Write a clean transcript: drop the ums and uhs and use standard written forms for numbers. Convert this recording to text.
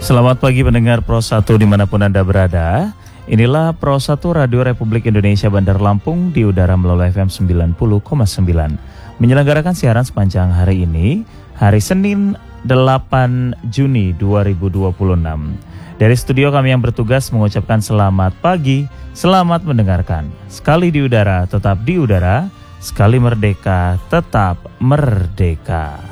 Selamat pagi pendengar Pro 1 dimanapun Anda berada. Inilah Pro 1 Radio Republik Indonesia Bandar Lampung di udara melalui FM 90,9. Menyelenggarakan siaran sepanjang hari ini, hari Senin 8 Juni 2026. Dari studio kami yang bertugas mengucapkan selamat pagi, selamat mendengarkan. Sekali di udara, tetap di udara. Sekali merdeka, tetap merdeka.